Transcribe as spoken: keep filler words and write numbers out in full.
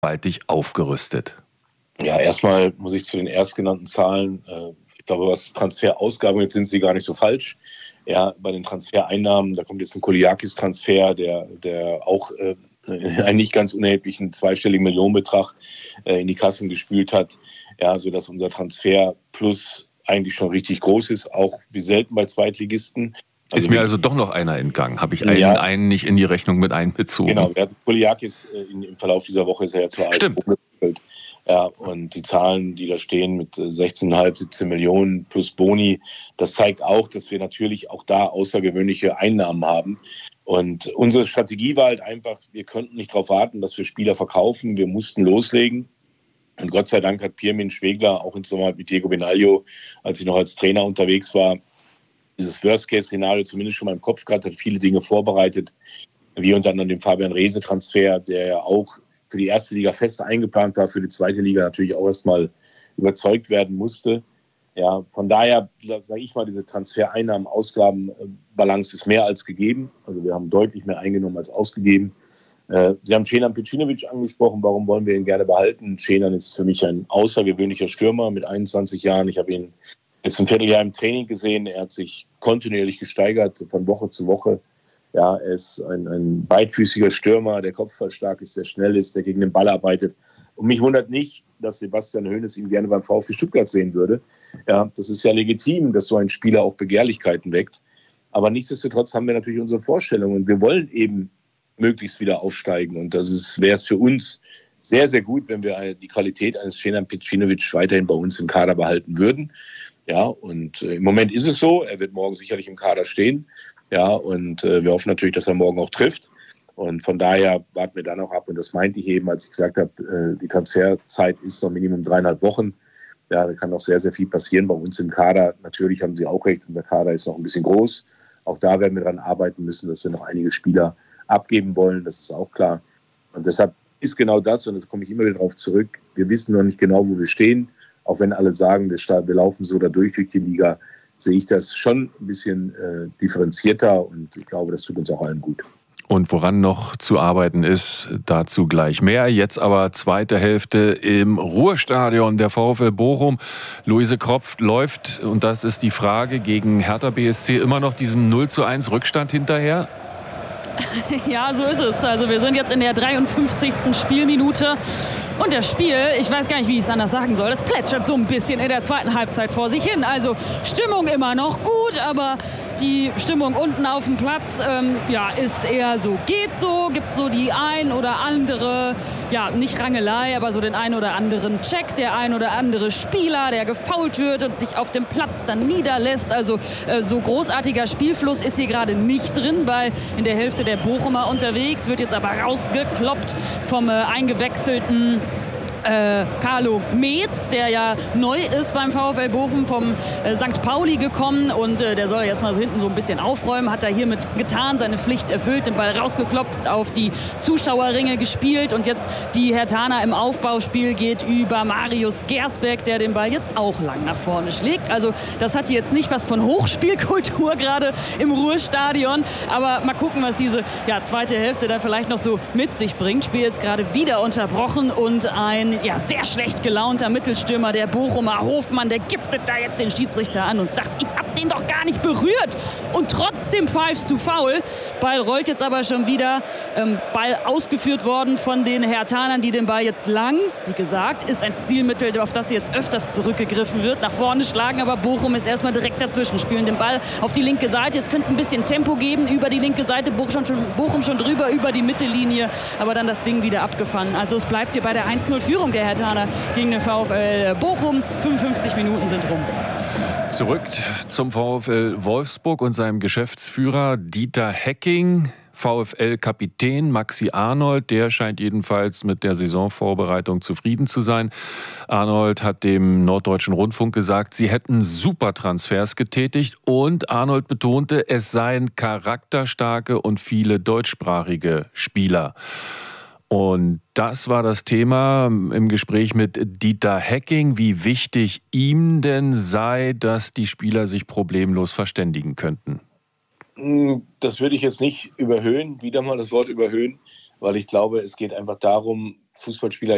gewaltig aufgerüstet. Ja, erstmal muss ich zu den erstgenannten Zahlen, äh, ich glaube, was Transferausgaben, jetzt sind sie gar nicht so falsch. Ja, bei den Transfereinnahmen, da kommt jetzt ein Koliakis-Transfer, der, der auch äh, einen nicht ganz unerheblichen zweistelligen Millionenbetrag äh, in die Kassen gespült hat, ja, sodass unser Transfer plus eigentlich schon richtig groß ist, auch wie selten bei Zweitligisten. Also ist mir also doch noch einer entgangen. Habe ich einen, ja, einen nicht in die Rechnung mit einbezogen? Genau, der Koliakis äh, im Verlauf dieser Woche ist er ja zur Alten umgewechselt. Ja, und die Zahlen, die da stehen mit sechzehn Komma fünf, siebzehn Millionen plus Boni, das zeigt auch, dass wir natürlich auch da außergewöhnliche Einnahmen haben. Und unsere Strategie war halt einfach, wir konnten nicht darauf warten, dass wir Spieler verkaufen. Wir mussten loslegen. Und Gott sei Dank hat Pirmin Schwegler auch im Sommer mit Diego Benaglio, als ich noch als Trainer unterwegs war, dieses Worst-Case-Szenario zumindest schon mal im Kopf gehabt, hat viele Dinge vorbereitet. Wie unter anderem den Fabian Reese-Transfer, der ja auch für die erste Liga fest eingeplant war, für die zweite Liga natürlich auch erstmal überzeugt werden musste. Ja, von daher sage ich mal, diese Transfereinnahmen-Ausgaben-Balance ist mehr als gegeben. Also wir haben deutlich mehr eingenommen als ausgegeben. Sie haben Cenan Pecinovic angesprochen. Warum wollen wir ihn gerne behalten? Cenan ist für mich ein außergewöhnlicher Stürmer mit einundzwanzig Jahren. Ich habe ihn jetzt ein Vierteljahr im Training gesehen. Er hat sich kontinuierlich gesteigert von Woche zu Woche. Ja, er ist ein, ein beidfüßiger Stürmer, der kopfballstark ist, der schnell ist, der gegen den Ball arbeitet. Und mich wundert nicht, dass Sebastian Hoeneß ihn gerne beim VfB Stuttgart sehen würde. Ja, das ist ja legitim, dass so ein Spieler auch Begehrlichkeiten weckt. Aber nichtsdestotrotz haben wir natürlich unsere Vorstellungen. Wir wollen eben möglichst wieder aufsteigen. Und das wäre es für uns sehr, sehr gut, wenn wir die Qualität eines Cenan Pecinovic weiterhin bei uns im Kader behalten würden. Ja, und äh, im Moment ist es so. Er wird morgen sicherlich im Kader stehen. Ja, und äh, wir hoffen natürlich, dass er morgen auch trifft. Und von daher warten wir dann auch ab. Und das meinte ich eben, als ich gesagt habe, äh, die Transferzeit ist noch Minimum dreieinhalb Wochen. Ja, da kann noch sehr, sehr viel passieren bei uns im Kader. Natürlich haben Sie auch recht, und der Kader ist noch ein bisschen groß. Auch da werden wir daran arbeiten müssen, dass wir noch einige Spieler abgeben wollen. Das ist auch klar. Und deshalb ist genau das, und jetzt komme ich immer wieder darauf zurück, wir wissen noch nicht genau, wo wir stehen. Auch wenn alle sagen, wir, wir laufen so da durch durch die Liga, sehe ich das schon ein bisschen äh, differenzierter, und ich glaube, das tut uns auch allen gut. Und woran noch zu arbeiten ist, dazu gleich mehr. Jetzt aber zweite Hälfte im Ruhrstadion der VfL Bochum. Luise Kropf läuft, und das ist die Frage, gegen Hertha B S C immer noch diesem null zu eins Rückstand hinterher? Ja, so ist es. Also wir sind jetzt in der dreiundfünfzigsten Spielminute. Und das Spiel, ich weiß gar nicht, wie ich es anders sagen soll, das plätschert so ein bisschen in der zweiten Halbzeit vor sich hin. Also Stimmung immer noch gut, aber die Stimmung unten auf dem Platz ähm, ja, ist eher so, geht so, gibt so die ein oder andere, ja, nicht Rangelei, aber so den ein oder anderen Check, der ein oder andere Spieler, der gefoult wird und sich auf dem Platz dann niederlässt. Also äh, so großartiger Spielfluss ist hier gerade nicht drin, weil in der Hälfte der Bochumer unterwegs, wird jetzt aber rausgekloppt vom äh, eingewechselten Äh, Carlo Metz, der ja neu ist beim VfL Bochum, vom äh, Sankt Pauli gekommen, und äh, der soll jetzt mal so hinten so ein bisschen aufräumen, hat er hiermit getan, seine Pflicht erfüllt, den Ball rausgeklopft, auf die Zuschauerringe gespielt, und jetzt die Herthaner im Aufbauspiel geht über Marius Gersbeck, der den Ball jetzt auch lang nach vorne schlägt. Also das hat jetzt nicht was von Hochspielkultur gerade im Ruhrstadion, aber mal gucken, was diese ja, zweite Hälfte da vielleicht noch so mit sich bringt. Spiel jetzt gerade wieder unterbrochen, und ein ja, sehr schlecht gelaunter Mittelstürmer der Bochumer, Hofmann, der giftet da jetzt den Schiedsrichter an und sagt, ich hab den doch gar nicht berührt, und trotzdem pfeifst du faul. Ball rollt jetzt aber schon wieder, ähm, Ball ausgeführt worden von den Herthanern, die den Ball jetzt lang, wie gesagt, ist ein Stilmittel, auf das jetzt öfters zurückgegriffen wird, nach vorne schlagen, aber Bochum ist erstmal direkt dazwischen, spielen den Ball auf die linke Seite, jetzt könnte es ein bisschen Tempo geben, über die linke Seite, Bochum schon, Bochum schon drüber, über die Mittellinie, aber dann das Ding wieder abgefangen. Also es bleibt hier bei der eins null Führung der Herthaner gegen den VfL Bochum. fünfundfünfzig Minuten sind rum. Zurück zum VfL Wolfsburg und seinem Geschäftsführer Dieter Hecking. VfL-Kapitän Maxi Arnold, der scheint jedenfalls mit der Saisonvorbereitung zufrieden zu sein. Arnold hat dem Norddeutschen Rundfunk gesagt, sie hätten super Transfers getätigt, und Arnold betonte, es seien charakterstarke und viele deutschsprachige Spieler. Und das war das Thema im Gespräch mit Dieter Hecking, wie wichtig ihm denn sei, dass die Spieler sich problemlos verständigen könnten. Das würde ich jetzt nicht überhöhen, wieder mal das Wort überhöhen, weil ich glaube, es geht einfach darum, Fußballspieler